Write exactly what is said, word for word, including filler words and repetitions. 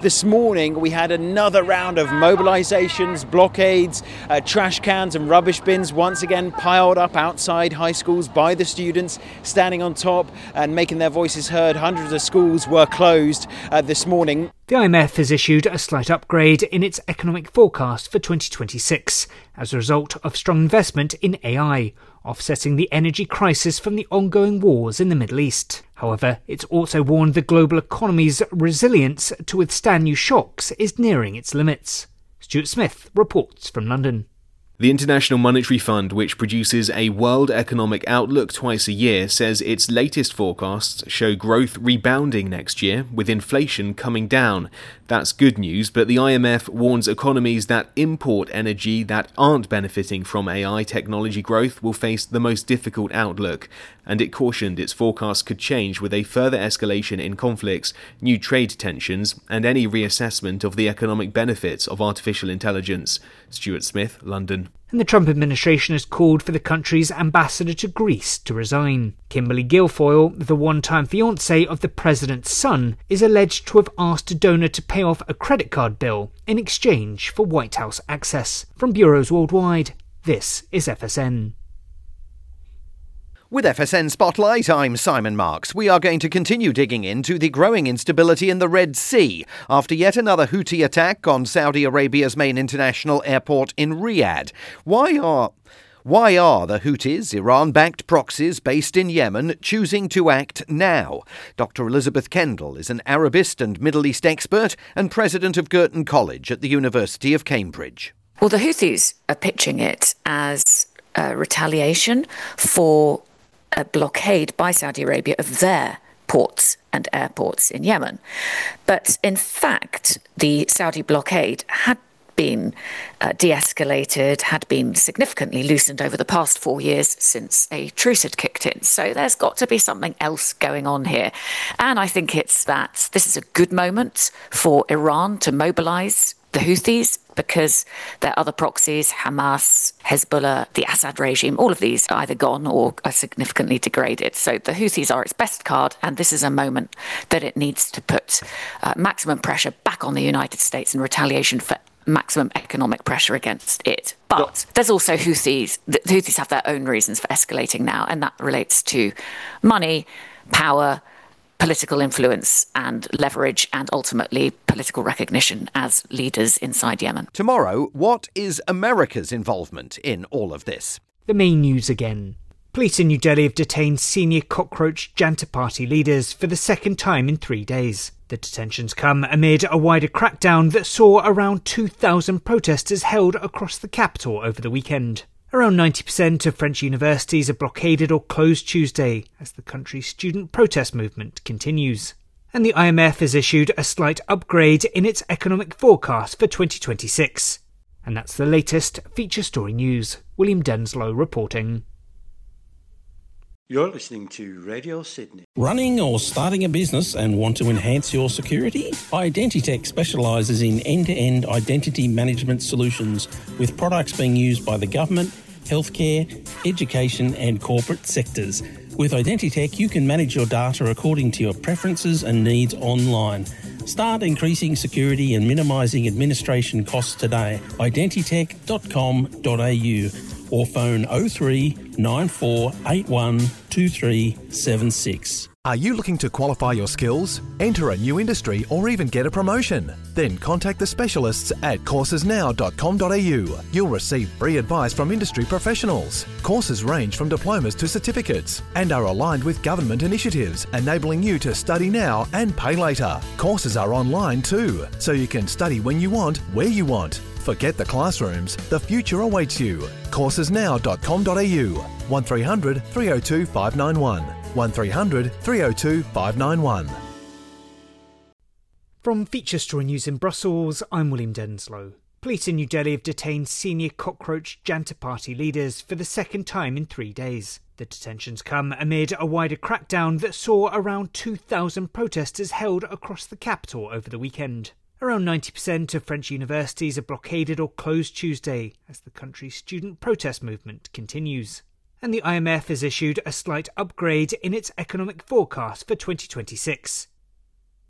This morning we had another round of mobilisations, blockades, uh, trash cans and rubbish bins once again piled up outside high schools by the students standing on top and making their voices heard. Hundreds of schools were closed uh, this morning. The I M F has issued a slight upgrade in its economic forecast for twenty twenty-six as a result of strong investment in A I, offsetting the energy crisis from the ongoing wars in the Middle East. However, it's also warned the global economy's resilience to withstand new shocks is nearing its limits. Stuart Smith reports from London. The International Monetary Fund, which produces a World Economic Outlook twice a year, says its latest forecasts show growth rebounding next year, with inflation coming down. That's good news, but the I M F warns economies that import energy that aren't benefiting from A I technology growth will face the most difficult outlook, and it cautioned its forecasts could change with a further escalation in conflicts, new trade tensions, and any reassessment of the economic benefits of artificial intelligence. Stuart Smith, London. And the Trump administration has called for the country's ambassador to Greece to resign. Kimberly Guilfoyle, the one-time fiancée of the president's son, is alleged to have asked a donor to pay off a credit card bill in exchange for White House access. From bureaus worldwide, this is F S N. With F S N Spotlight, I'm Simon Marks. We are going to continue digging into the growing instability in the Red Sea after yet another Houthi attack on Saudi Arabia's main international airport in Riyadh. Why are... Why are the Houthis, Iran-backed proxies based in Yemen, choosing to act now? Doctor Elizabeth Kendall is an Arabist and Middle East expert and president of Girton College at the University of Cambridge. Well, the Houthis are pitching it as a retaliation for a blockade by Saudi Arabia of their ports and airports in Yemen. But in fact, the Saudi blockade had been uh, de-escalated, had been significantly loosened over the past four years since a truce had kicked in. So there's got to be something else going on here. And I think it's that this is a good moment for Iran to mobilise the Houthis, because their other proxies, Hamas, Hezbollah, the Assad regime, all of these are either gone or are significantly degraded. So the Houthis are its best card, and this is a moment that it needs to put uh, maximum pressure back on the United States in retaliation for maximum economic pressure against it. But there's also Houthis. The Houthis have their own reasons for escalating now, and that relates to money, power, political influence and leverage, and ultimately political recognition as leaders inside Yemen. Tomorrow, what is America's involvement in all of this? The main news again. Police in New Delhi have detained senior cockroach Janta Party leaders for the second time in three days. The detentions come amid a wider crackdown that saw around two thousand protesters held across the capital over the weekend. Around ninety percent of French universities are blockaded or closed Tuesday as the country's student protest movement continues. And the I M F has issued a slight upgrade in its economic forecast for twenty twenty-six. And that's the latest feature story news. William Denslow reporting. You're listening to Radio Sydney. Running or starting a business and want to enhance your security? Identitech specialises in end-to-end identity management solutions with products being used by the government, healthcare, education and corporate sectors. With Identitech, you can manage your data according to your preferences and needs online. Start increasing security and minimising administration costs today. identitech dot com dot a u or phone oh three nine four eight one two three seven six. Are you looking to qualify your skills, enter a new industry or even get a promotion? Then contact the specialists at courses now dot com dot a u. You'll receive free advice from industry professionals. Courses range from diplomas to certificates and are aligned with government initiatives, enabling you to study now and pay later. Courses are online too, so you can study when you want, where you want. Forget the classrooms, the future awaits you. courses now dot com dot a u. one three hundred three oh two five nine one. one three hundred three oh two five nine one. From Feature Story News in Brussels, I'm William Denslow. Police in New Delhi have detained senior cockroach Janta Party leaders for the second time in three days. The detentions come amid a wider crackdown that saw around two thousand protesters held across the capital over the weekend. Around ninety percent of French universities are blockaded or closed Tuesday as the country's student protest movement continues. And the I M F has issued a slight upgrade in its economic forecast for twenty twenty-six.